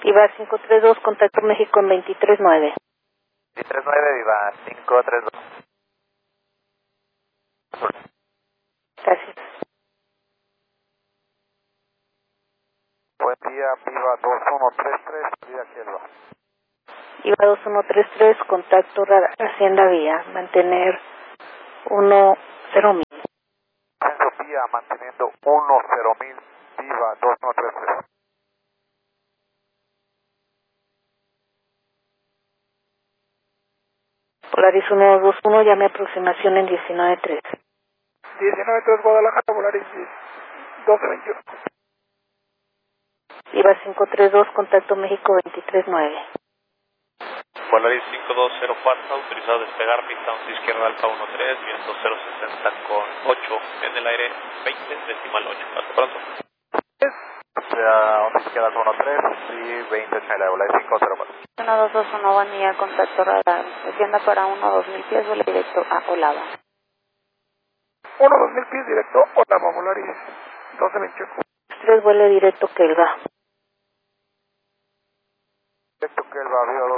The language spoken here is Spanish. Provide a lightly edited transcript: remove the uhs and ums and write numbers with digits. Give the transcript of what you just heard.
Viva 532, contacto México en 239. 239, Viva 532. Gracias. Buen día, Viva 2133, Vía Quelva. Viva 2133, contacto Hacienda Vía, mantener 10.000. Vía manteniendo 10.000, Viva 2133. Polaris 1221, llame aproximación en 19.3. 19.3 Guadalajara, Polaris 1221. Viva 532, contacto México 239. Polaris 5204, autorizado a despegar, pista 11 izquierda alfa 13, viento 060 con 8, en el aire 20, decimal 8. Hasta pronto. 11 izquierda 13 y 20 en el aire, Polaris 504. 1221, buen día, contacto radar. Descienda para 1-2000 pies, vuelo directo a Olava. 1-2000 pies directo, Olava, Polaris 1221. 3, vuelo directo Quelva. Directo Quelva, Viva